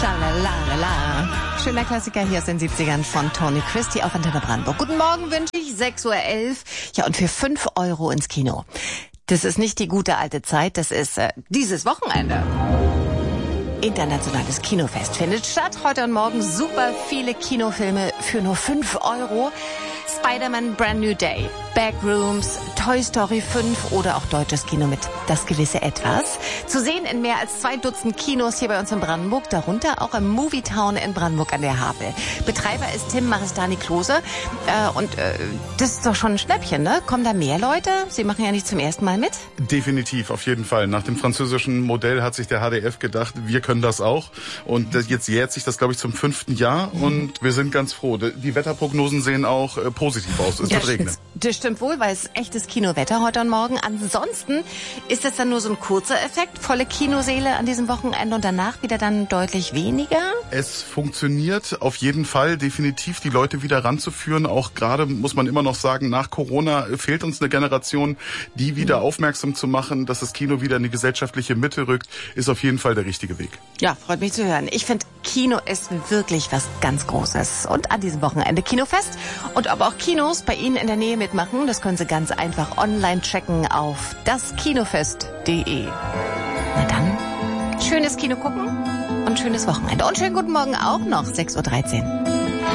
Schalalala. Schöner Klassiker hier aus den 70ern von Tony Christie auf Antenne Brandenburg. Guten Morgen wünsche ich, 6:11 Uhr. Ja, und für 5 Euro ins Kino. Das ist nicht die gute alte Zeit, das ist dieses Wochenende. Internationales Kinofest findet statt. Heute und morgen super viele Kinofilme für nur 5 Euro. Spider-Man Brand New Day, Backrooms, Toy Story 5 oder auch deutsches Kino mit Das gewisse Etwas. Zu sehen in mehr als 2 Dutzend Kinos hier bei uns in Brandenburg, darunter auch im Movietown in Brandenburg an der Havel. Betreiber ist Tim Maristani-Klose das ist doch schon ein Schnäppchen, ne? Kommen da mehr Leute? Sie machen ja nicht zum ersten Mal mit? Definitiv, auf jeden Fall. Nach dem französischen Modell hat sich der HDF gedacht, wir können das auch. Und jetzt jährt sich das, glaube ich, zum 5. Jahr und wir sind ganz froh. Die Wetterprognosen sehen auch positiv aus. Es wird regnen. Das stimmt wohl, weil es echtes Kinowetter heute und morgen. Ansonsten ist das dann nur so ein kurzer Effekt, volle Kinosäle an diesem Wochenende und danach wieder dann deutlich weniger? Es funktioniert auf jeden Fall definitiv, die Leute wieder ranzuführen. Auch gerade muss man immer noch sagen, nach Corona fehlt uns eine Generation, die wieder aufmerksam zu machen, dass das Kino wieder in die gesellschaftliche Mitte rückt, ist auf jeden Fall der richtige Weg. Ja, freut mich zu hören. Ich finde, Kino ist wirklich was ganz Großes. Und an diesem Wochenende Kinofest. Und ob auch Kinos bei Ihnen in der Nähe mitmachen, das können Sie ganz einfach online checken auf daskinofest.de. Na dann, schönes Kino gucken und schönes Wochenende. Und schönen guten Morgen auch noch, 6:13 Uhr.